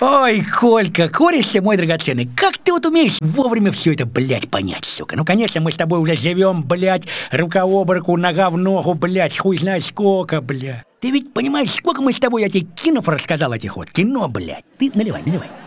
Ой, Колька, кореш ты мой драгоценный, как ты вот умеешь вовремя все это, блядь, понять, сука? Ну, конечно, мы с тобой уже живем, блядь, рука об руку, нога в ногу, блядь, хуй знает сколько, блядь. Ты ведь понимаешь, сколько мы с тобой, я тебе кинов рассказал этих вот, кино, блядь. Ты наливай.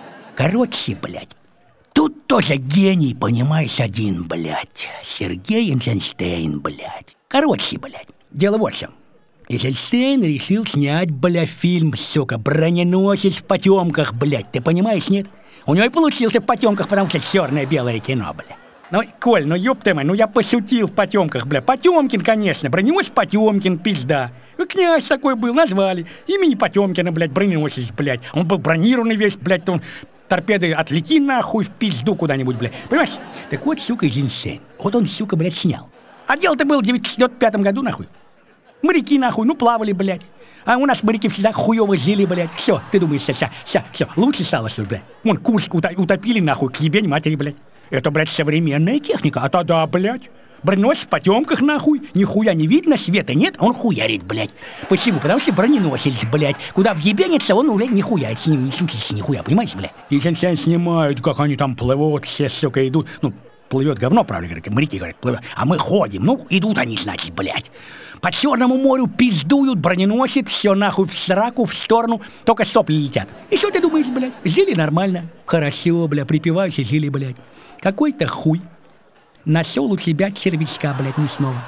Короче, блядь, тут тоже гений, понимаешь, один, блядь. Сергей Эйзенштейн, блядь. Короче, блядь, дело вот в чем. Эйзенштейн решил снять, бля, фильм, сука, «Броненосец в потемках», блядь, ты понимаешь, нет? У него и получился в потемках, потому что черное-белое кино, бля. Ну, Коль, ну ёб ты мой, ну я пошутил в потемках, бля. Потемкин, конечно, броненосец Потемкин, пизда. Ну, князь такой был, назвали. Имени Потемкина, блядь, броненосец, блядь. Он был бронированный весь, блядь, он... Торпеды отлети нахуй в пизду куда-нибудь, блядь. Понимаешь? Так вот, сука, Эйзенштейн. Вот он, сука, блядь, снял. А дело-то было в 1905 году, нахуй. Моряки, нахуй, ну плавали, блядь. А у нас моряки всегда хуёво жили, блядь. Все, ты думаешь, все, лучше стало, что ли, блядь. Вон, Курск утопили, нахуй, к ебень матери, блядь. Это, блядь, современная техника. А тогда, блядь, броненосец в потемках, нахуй. Нихуя не видно, света нет, он хуярит, блядь. Почему? Потому что броненосец, блядь. Куда въебенится, он, блядь, нихуя. С ним не случится нихуя, понимаешь, блядь? И сейчас снимают, как они там плывут, все, сука, идут. Ну, плывет говно, правда, говорят, моряки говорят, плывет. А мы ходим, ну, идут они, значит, блядь. По Черному морю пиздуют, броненосец, все нахуй в сраку, в сторону, только сопли летят. И что ты думаешь, блядь? Жили нормально, хорошо, бля, припевающе жили, блядь. Какой-то хуй нашел у себя червячка, блядь, мясного.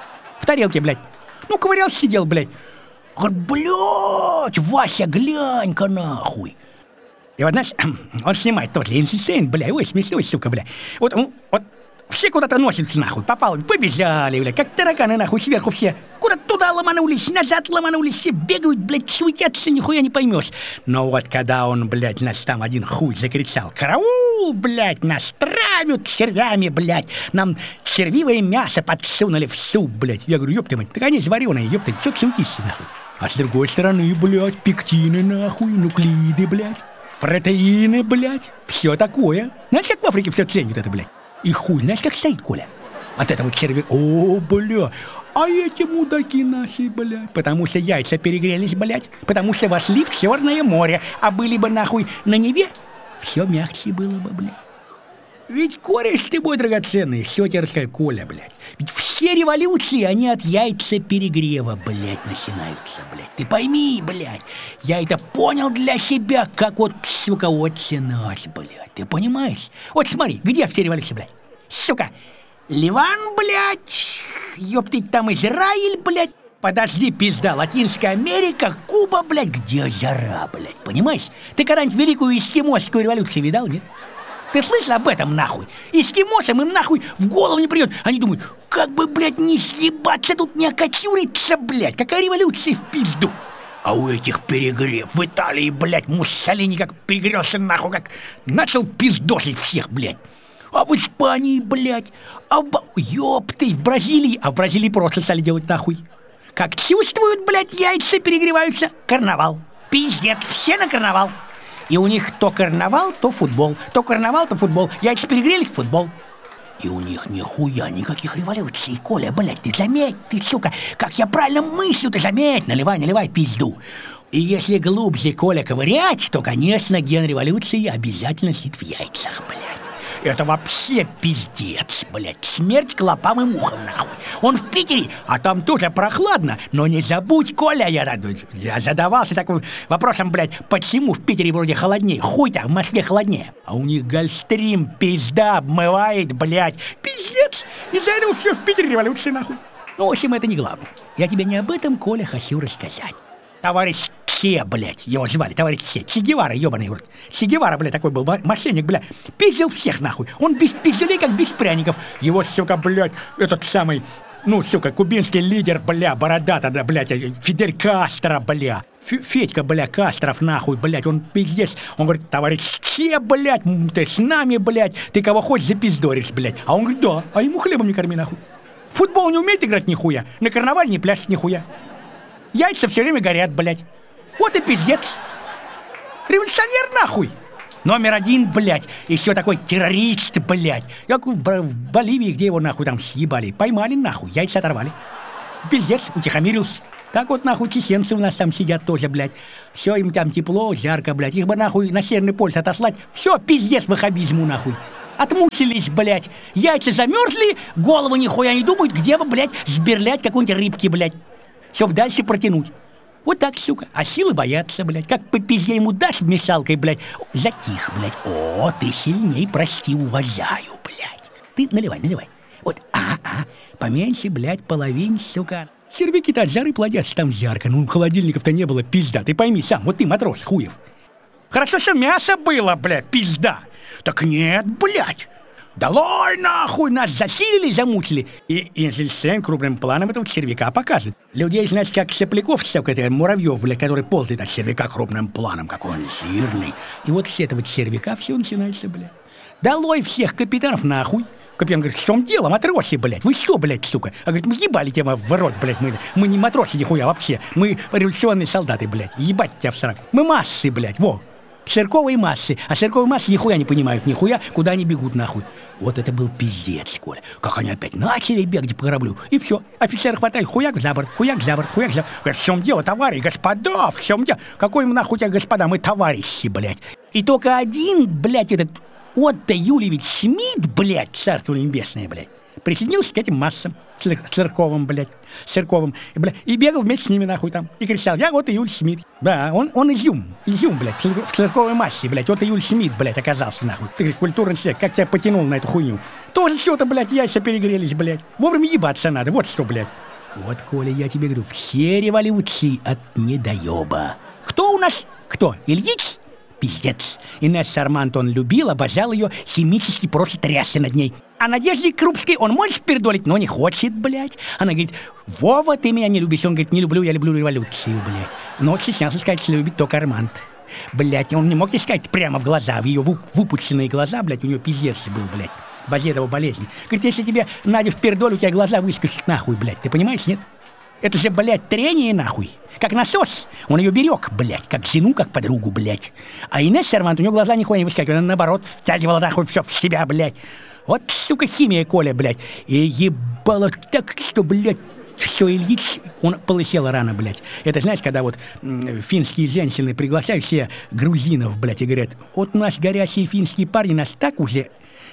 В тарелке, блядь. Ну, ковырялся, сидел, блядь. Говорит, блядь, Вася, глянь-ка нахуй. И вот, знаешь, он снимает тоже Эйзенштейн, бля, ой, смешной, сука, бля. Вот все куда-то носятся, нахуй, попало, побежали, бля, как тараканы, нахуй, сверху все. Куда-то туда ломанулись, назад ломанулись, все бегают, блядь, суетятся, нихуя не поймешь. Но вот когда он, блядь, нас там один хуй закричал, караул, блядь, нас травят червями, блядь, нам червивое мясо подсунули в суп, блядь. Я говорю, ёпты мать, так они же вареные, ёпты, чё суетишься, нахуй. А с другой стороны, блядь, пектины, нахуй, нуклеиды, блядь. Протеины, блядь, все такое. Знаешь, как в Африке все ценят это, блядь? И хуй, знаешь, как стоит, Коля? От этого червя... О, бля, а эти мудаки наши, блядь. Потому что яйца перегрелись, блядь. Потому что вошли в Черное море. А были бы, нахуй, на Неве, все мягче было бы, блядь. Ведь, кореш ты мой драгоценный, все тебе расскажу, Коля, блядь. Ведь все революции, они от яйца перегрева, блядь, начинаются, блядь. Ты пойми, блядь, я это понял для себя, как вот, сука, отче наш, блядь. Ты понимаешь? Вот смотри, где все революции, блядь? Сука, Ливан, блядь, ёптыть, там Израиль, блядь. Подожди, пизда, Латинская Америка, Куба, блядь, где жара, блядь, понимаешь? Ты когда-нибудь Великую Эскимосскую революцию видал, нет? Ты слышал об этом, нахуй? Эскимосам им, нахуй, в голову не придет. Они думают, как бы, блядь, не съебаться тут, не окочуриться, блядь. Какая революция в пизду? А у этих перегрев. В Италии, блядь, Муссолини как перегрелся, нахуй, как начал пиздосить всех, блядь. А в Испании, блядь, ёпты, в Бразилии. А в Бразилии просто стали делать, нахуй. Как чувствуют, блядь, яйца перегреваются. Карнавал. Пиздец, все на карнавал. И у них то карнавал, то футбол. То карнавал, то футбол. Яйца перегрелись, футбол. И у них нихуя никаких революций. Коля, блядь, ты заметь, ты, сука, как я правильно мыслю, ты заметь. Наливай пизду. И если глубже, Коля, ковырять, то, конечно, ген революции обязательно сидит в яйцах, блядь. Это вообще пиздец, блядь. Смерть клопам и мухам, нахуй. Он в Питере, а там тоже прохладно. Но не забудь, Коля, я задавался таким вопросом, блядь, почему в Питере вроде холоднее? Хуй-то, в Москве холоднее. А у них Гольфстрим, пизда, обмывает, блядь. Пиздец. Из-за этого все в Питере революция, нахуй. Ну, в общем, это не главное. Я тебе не об этом, Коля, хочу рассказать. Товарищ Че, блядь, его звали, товарищ Че Гевара, ебаный рот. Че Гевара, блядь, такой был мошенник, блядь, пиздил всех, нахуй. Он без пизделей, как без пряников. Его, сука, блядь, этот самый, ну, сука, кубинский лидер, бля, бородата, да, блядь, Фидель Кастро, бля. Федька, бля, Кастров, нахуй, блядь, он пиздец. Он говорит, товарищ Че, блядь, ты с нами, блядь, ты кого хочешь запиздоришь, блядь. А он говорит, да, а ему хлебом не корми, нахуй. В футбол не умеет играть нихуя, на карнавале не пляшет нихуя. Яйца все время горят, блядь. Вот и пиздец. Революционер, нахуй. Номер один, блядь. Еще такой террорист, блядь. Как в Боливии, где его, нахуй, там съебали. Поймали, нахуй, яйца оторвали. Пиздец, утихомирился. Так вот, нахуй, чеченцы у нас там сидят тоже, блядь. Все им там тепло, жарко, блядь. Их бы, нахуй, на Северный полюс отослать. Все, пиздец ваххабизму, нахуй. Отмучились, блядь. Яйца замерзли, голову нихуя не думают, где бы, блядь, сберлять какой-нибудь рыбки, блядь. Чтоб дальше протянуть. Вот так, сука. А силы боятся, блядь. Как по пизде ему дашь мешалкой, блядь. Затих, блядь. О, ты сильней, прости, уважаю, блядь. Ты наливай. Вот, поменьше, блядь, половин, сука. Червяки-то от жары плодятся там жарко. Ну, холодильников-то не было, пизда. Ты пойми сам, вот ты, матрос, хуев. Хорошо, что мясо было, блядь, пизда. Так нет, блядь. Долой нахуй, нас засилили, замучили. И Эйзенштейн крупным планом этого червяка показывает. Людей, знаете, как сопляков, это муравьев, блядь, который ползает от червяка крупным планом, какой он жирный. И вот с этого червяка все начинается, блядь. Долой всех капитанов нахуй. Капитан говорит, в чем дело, матросы, блядь? Вы что, блядь, сука? А говорит, мы ебали тебя в рот, блядь, мы не матросы нихуя вообще. Мы революционные солдаты, блядь. Ебать тебя в срак. Мы массы, блядь, во. Церковые массы. А церковые массы нихуя не понимают, нихуя, куда они бегут нахуй. Вот это был пиздец, Коля. Как они опять начали бегать по кораблю. И все. Офицер хватает, хуяк за борт, хуяк за борт, хуяк за борт. Говорит, в чем дело, товарищи, господа, в чем дело? Какой мы нахуй тебя, господа, мы товарищи, блядь. И только один, блядь, этот Отто Юльевич Смит, блядь, царство небесное, блядь, присоединился к этим массам церковным, блядь, блядь, и бегал вместе с ними, нахуй, там, и кричал, я вот Юль Смит. Да, он изюм, блядь, в церковной массе, блядь, вот Юль Смит, блядь, оказался, нахуй. Ты, говорит, культурный человек, как тебя потянул на эту хуйню? Тоже что-то, блядь, яйца перегрелись, блядь. Вовремя ебаться надо, вот что, блядь. Вот, Коля, я тебе говорю, все революции от недоеба. Кто у нас? Кто? Ильич? Пиздец. Инесса Арманд он любил, обожал ее, химически просто трясся над ней. А Надежде Крупской он может впердолить, но не хочет, блядь. Она говорит, Вова, ты меня не любишь. Он говорит, не люблю, я люблю революцию, блядь. Но стеснялся сказать, что любит только Арманд. Блядь, он не мог ей сказать прямо в глаза, в ее выпученные глаза, блядь, у нее пиздец был, блядь. Базедова болезнь. Говорит, если тебе Надя впердоль, у тебя глаза выскочат нахуй, блядь. Ты понимаешь, нет? Это же, блядь, трение нахуй. Как насос. Он ее берег, блядь, как жену, как подругу, блядь. А Инесса Арманд, у нее глаза нихуя не выскакивали. Она, наоборот, втягивала нахуй все в себя, блядь. Вот, сука, химия, Коля, блядь. И ебало так, что, блядь, что Ильич, он полысел рано, блядь. Это, знаешь, когда вот финские женщины приглашают все грузинов, блядь, и говорят, вот у нас горячие финские парни нас так уже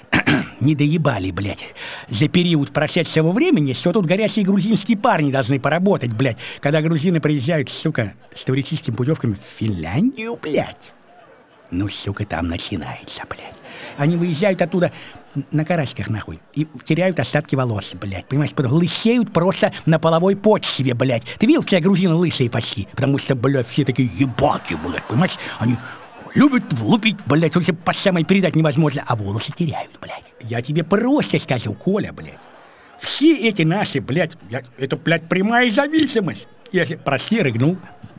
не доебали, блядь, за период прошедшего времени, что тут горячие грузинские парни должны поработать, блядь, когда грузины приезжают, сука, с туристическими путевками в Финляндию, блядь. Ну, сука, там начинается, блядь. Они выезжают оттуда на карасиках, нахуй, и теряют остатки волос, блядь, понимаешь, потом лысеют просто на половой почве, блядь. Ты видел, все грузины лысые почти, потому что, блядь, все такие ебаки, блядь, понимаешь, они любят влупить, блядь, уже по самой передать невозможно, а волосы теряют, блядь. Я тебе просто скажу, Коля, блядь, все эти наши, блядь, это, блядь, прямая зависимость. Если, прости, рыгнул.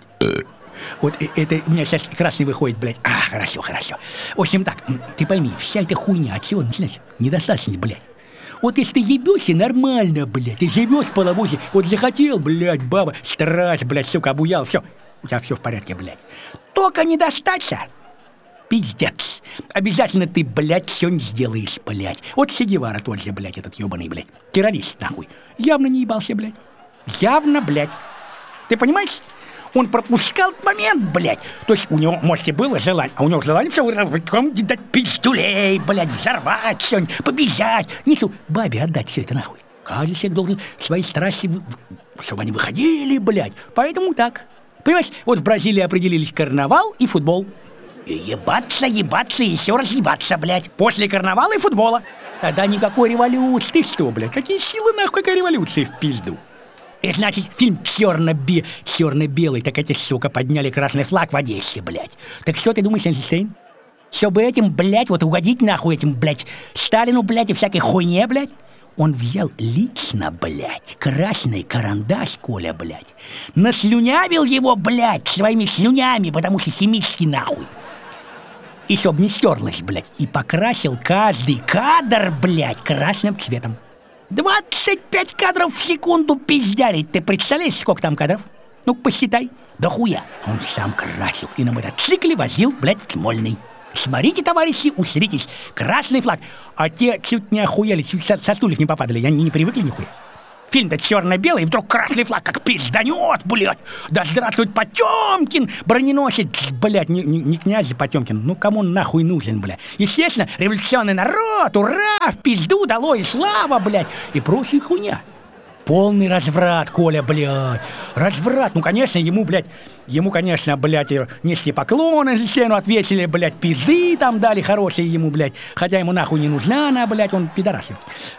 Вот это у меня сейчас красный выходит, блядь. Хорошо. В общем так, ты пойми, вся эта хуйня от чего начинается? Недостаточность, блядь. Вот если ты ебешься, нормально, блядь. Ты живешь в половозе, вот захотел, блядь, баба, страсть, блядь, сука, обуял, все. У тебя все в порядке, блядь. Только не достаться. Пиздец. Обязательно ты, блядь, все не сделаешь, блядь. Вот Че Гевара тот же, блядь, этот ебаный, блядь. Террорист, нахуй. Явно не ебался, блядь. Явно, блядь. Ты понимаешь? Он пропускал момент, блядь. То есть у него, может, и было желание, а у него желание все дать пиздюлей, блядь, взорвать что-нибудь, побежать. Не что, бабе отдать все это, нахуй. Каждый человек должен свои страсти, чтобы они выходили, блядь. Поэтому так. Понимаешь, вот в Бразилии определились карнавал и футбол. И ебаться, и еще раз ебаться, блядь. После карнавала и футбола. Тогда никакой революции. Ты что, блядь, какие силы, нахуй, какая революция в пизду? И значит, фильм черно-белый, так эти, сука, подняли красный флаг в Одессе, блядь. Так что ты думаешь, Эйнштейн? Чтобы этим, блядь, вот угодить нахуй этим, блядь, Сталину, блядь, и всякой хуйне, блядь, он взял лично, блядь, красный карандаш, Коля, блядь, наслюнявил его, блядь, своими слюнями, потому что семитский, нахуй. И чтоб не стерлось, блядь, и покрасил каждый кадр, блядь, красным цветом. 25 кадров в секунду пиздярить. Ты представляешь, сколько там кадров? Ну-ка, посчитай. Да хуя. Он сам красил и на мотоцикле возил, блядь, в Смольный. Смотрите, товарищи, усритесь. Красный флаг. А те чуть не охуели, чуть со стульев не попадали. Я не привыкли нихуя. Фильм-то черно-белый, и вдруг красный флаг как пизданет, блядь. Да здравствует Потемкин, броненосец, блядь, не князь Потемкин, ну кому он нахуй нужен, блядь. Естественно, революционный народ, ура, в пизду дало и слава, блядь, и прочая хуйня. Полный разврат, Коля, блядь. Разврат. Ну, конечно, ему, конечно, блядь, низкие поклоны за стену ответили, блядь, пизды там дали хорошие ему, блядь. Хотя ему нахуй не нужна она, блядь, он пидорас.